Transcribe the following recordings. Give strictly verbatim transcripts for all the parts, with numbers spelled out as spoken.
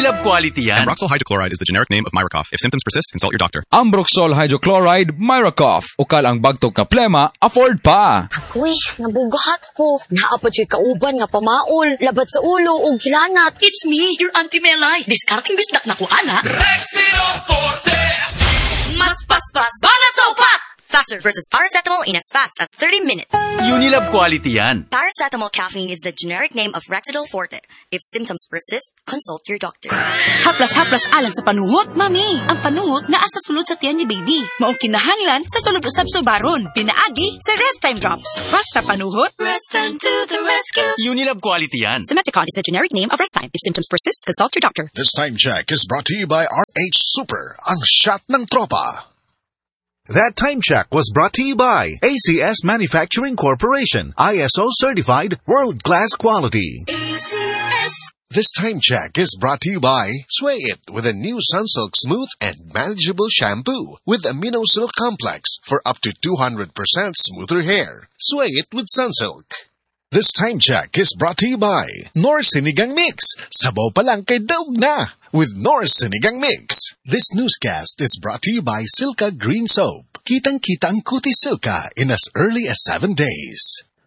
Unilab quality yan. Ambroxol hydrochloride is the generic name of Myracough. If symptoms persist, consult your doctor. Ambroxol hydrochloride, Myracough. Ukal ang bagtog ka plema, afford pa. Ako'y, nabugahat ko. Naapad siya kauban nga pamaol. Labat sa ulo o gilanat. It's me, your Auntie Melay. Discarding bisdak na ko, ana. Rexidol Forte! Mas paspas, banat sa upat! Faster versus paracetamol in as fast as thirty minutes. Unilab quality yan. Paracetamol caffeine is the generic name of Rexidol Forte. If symptoms persist, consult your doctor. Haplas-haplas alang sa panuhot, mami. Ang panuhot naa sa sulod sa tiyan ni baby. Maong kinahanglan sa sulod usab subaron. Pinaagi sa Rest Time Drops. Basta panuhot, Rest Time to the rescue. Unilab quality yan. Simeticon is the generic name of Rest Time. If symptoms persist, consult your doctor. This time check is brought to you by R H Super, ang shot ng tropa. That time check was brought to you by A C S Manufacturing Corporation, I S O certified, world-class quality. A C S. This time check is brought to you by Sway It with a new Sunsilk Smooth and Manageable Shampoo with Amino Silk Complex for up to two hundred percent smoother hair. Sway It with Sunsilk. This time check is brought to you by North Sinigang Mix. Sabaw pa lang kay daog na with North Sinigang Mix. This newscast is brought to you by Silka Green Soap. Kitang-kita ang Kuti Silka in as early as seven days.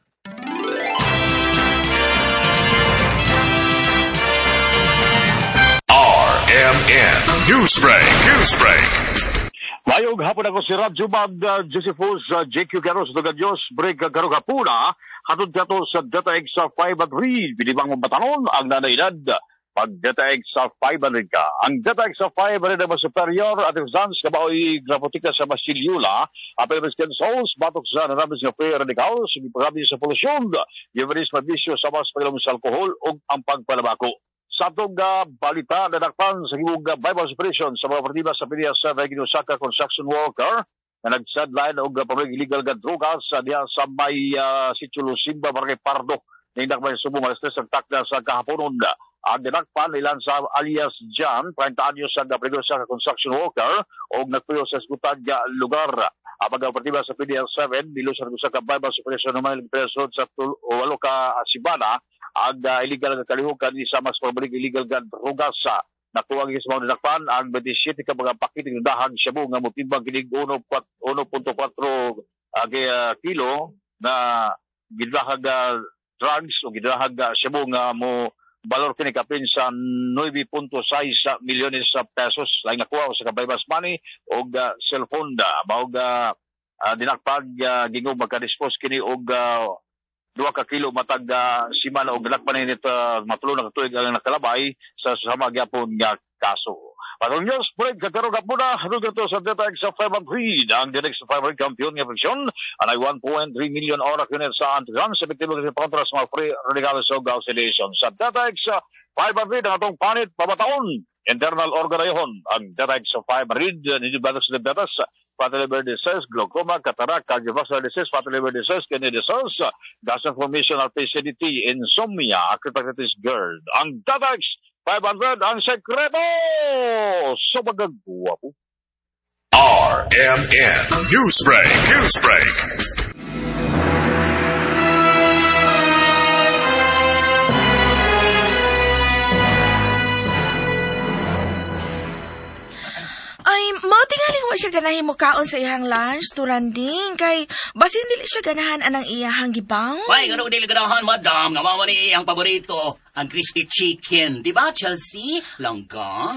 R M N Newsbreak. Newsbreak. Mayong hapon ako si Radyo Mag uh, Josephus uh, J Q Garos Dugadios Break uh, Garugapuna hatod kato sa Data X five hundred binibang mabatanon ang nanaydad pag Data X five hundred ka. Ang Data X five hundred na superior at exams kabaoy grafotika sa Basilyula apel miskin sauce batok sa narabis nga free radicals pagkabi sa polusyon yuveris mabisyo sa mas paglaman sa alkohol o ang pagpalabako. Sa atong uh, balita, nadakpan sa gibong uh, Bible operation sa mga partiba sa P D S na Ginosaka construction worker na nagsadline og uh, public illegal nga drogas sa diya sa may uh, sitio Lusimba, Barangay Pardo. Nindakpan sa subong alas tres ang takda sa kahaponon. Ang dinakpan ilan sa alias John, thirty anyos sa Ginosaka construction worker o nagpuyo sa esgutan nga lugar. Ang mga partiba sa P D S seven, nilo sa Ginosaka Bible operation naman ilang sa walo ka Sibana, ang uh, illegal nga kalihukan isa mas pabalik illegal nga drogas sa nakuha sa mga dinakpan ang twenty-seven ka mga pakiting dahang shabu nga motimbang kinig one point four uh, kilo na gidahag uh, drugs o gidahag uh, shabu nga mo balor kini kapin sa nine point six milyones sa pesos laing nakuha sa kabaybas money o uh, cellphone da baog uh, uh, dinakpag uh, gingog magka-dispose kini og uh, Dua ka kilo matag uh, simana og lakpan nito uh, matulo na katuig ang nakalabay sa sama gyapon nga kaso. Patong news break kakarog muna hadug to sa Data X five hundred ang Data X five hundred kampiyon nga presyon anay one point three million ora kunit sa antigan sa biktima sa kontra sa mga free radicals o oxidation sa Data X five hundred ang atong panit pabataon internal organayhon ang Data X five hundred nito batas sa datas fatty liver disease, glaucoma, cataract, cardiovascular disease, fatty liver disease, kidney disease, gas formation, acidity, insomnia, acute hepatitis GERD. Ang Data X five hundred, ang sekreto sa magagawa po. R M N Newsbreak. Newsbreak. Ay, mao tingaling wa siya ganahin mo kaon sa iyang lunch, turanding, kay basin dili siya ganahan anang iyahang gibang. Why, gano'n dili ganahan, madam, nga mawa ni iyang paborito, ang crispy chicken. Di ba, Chelsea? Langga?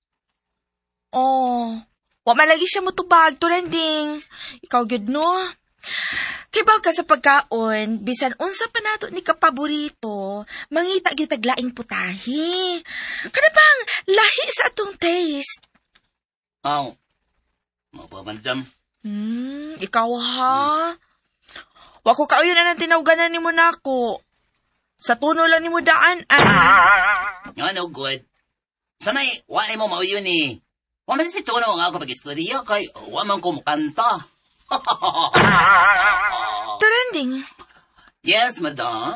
Oh, wa malagi siya motubag, turanding. Ikaw gyud no? Kay ba ka sa pagkaon, bisan unsa pa nato ni kapaborito, mangita gyud taglaing putahi. Kana bang lahi sa atong taste. Aw, mo ba, madam? Hmm, ikaw ha? Wako kauyo na ng tinawganan ni mo nako. Sa tuno lang ni mo daan, ah. Ano, good. Sanay, wala mo mauyo ni. Wala man si tuno nga ako pag-istorya, kay wala man ko mukanta. Trending. Yes, madam.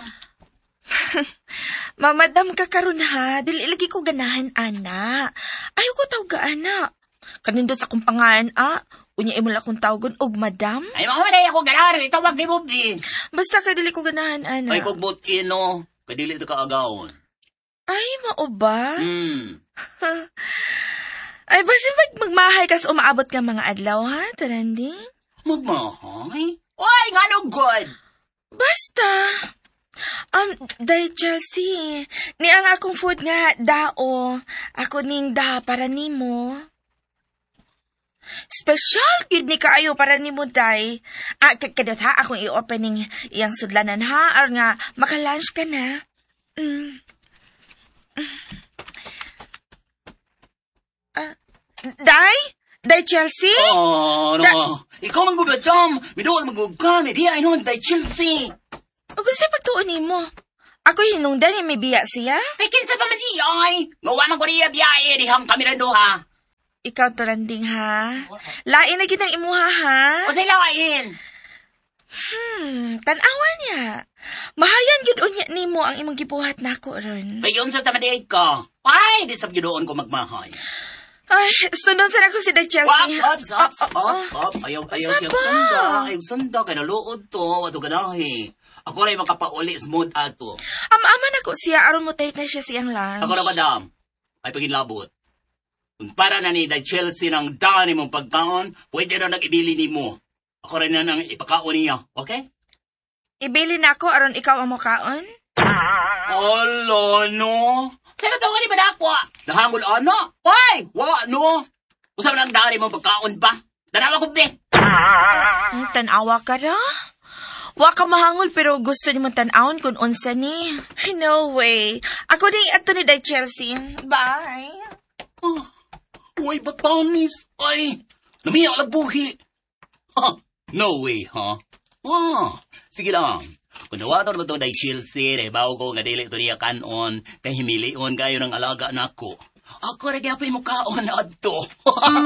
Mamadam ka karon ha, dili lagi ko ganahan, ana. Ayaw ko tawga, ana. Kanindot sa kong pangaan, ah. Unya imo lang akong tawgon, og madam. Ay, mga maday ako ganahan. Itawag ni Bobby. Basta ka dili ko ganahan, ana. Ay, kog butkin, no. Kadili ito kaagawon. Ay, mao ba? Hmm. Ay, basta mag magmahay kas umaabot ka mga adlaw, ha, Trending? Magmahay? Uy, nga no good. Basta. Um, day Chelsea, ni ang akong food nga dao, ako ning da para nimo. Special gid ni kaayo para nimo day. Ah, kadot ha, akong i-opening iyang sudlanan ha, or nga maka-lunch ka na. Mm. Ah, day? Day Chelsea? Oh, no. Da- Ikaw man gubad, Tom. Midoon magugkan. Hindi ay nun, day Chelsea. O kasi pagtuon ni mo. Ako hinungdan yung may biya siya. Ay, kinsa pa man di, ay. Ngawa man ko niya biya, eh. Dihang kami rin ha. Ikaw Trending ha. Lain na ginang imuha ha. O say lain. Hmm, tanawan niya. Mahayan gid unya nimo ang imong gibuhat nako ron. May yun sa tamadiig ko. Ay, di sab doon ko magmahay. Ay, sunod sana ko si The Chelsea. Stop, stop, stop, stop. Ayaw, ayaw, ayaw, sunda. Ayaw, sunda. Kaya naluod to. Wato ganahi. Ako rin makapauli smooth ato. Ama-ama na ko siya. Aron mo tayo na siya siyang lunch. Ako na, madam. Ay paginlabot. Kung para na ni The Chelsea ng dani mong pagkaon, pwede na nag-ibili ni mo. Ako rin na nang ipakaon niya. Okay? Ibili na ako aron ikaw ang mukaon? Olo, no. Sino tawa ni ba na ako? Nahangol ano? Ay, wa, no. Usap lang dani mong pagkaon pa. Tanawa ko, be. Hmm, tanawa ka na? Wa ka mahangol pero gusto ni mong tanawon kung unsa ni. No way. Ako din ato ni The Chelsea. Bye. Oh, uy, batanis. Ay, namiyak lang buhi. Ha, no way, ha? Oh, sige lang. Kung nawator mo ito na Chelsea, rebaw ko nga dili ito niya kanon, kay himilion kayo ng alaga na ako. Ako rin yapay mo kaon na ito.